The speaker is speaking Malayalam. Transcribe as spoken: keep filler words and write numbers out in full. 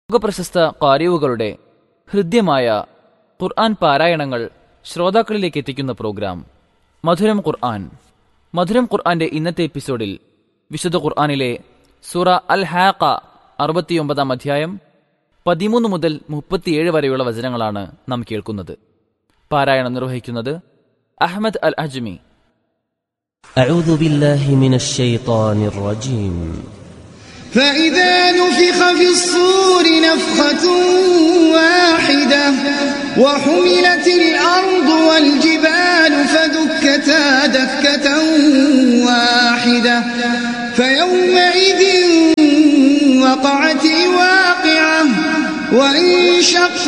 ലോകപ്രശസ്ത ഖാരിഉകളുടെ ഹൃദ്യമായ ഖുർആൻ പാരായണങ്ങൾ ശ്രോതാക്കളിലേക്ക് എത്തിക്കുന്ന പ്രോഗ്രാം മധുരം ഖുർആൻ. മധുരം ഖുർആന്റെ ഇന്നത്തെ എപ്പിസോഡിൽ വിശുദ്ധ ഖുർആനിലെ സൂറ അൽ ഹാഖ അറുപത്തിയൊമ്പതാം അധ്യായം പതിമൂന്ന് മുതൽ മുപ്പത്തിയേഴ് വരെയുള്ള വചനങ്ങളാണ് നാം കേൾക്കുന്നത്. പാരായണം നിർവഹിക്കുന്നത് അഹ്മദ് അൽ അജ്മി. أعوذ بالله من الشيطان الرجيم. فإذا نفخ في الصور نفخة واحدة وحملت الأرض والجبال فدكتا دكة واحدة فيومئذ وقعت الواقعة وانشق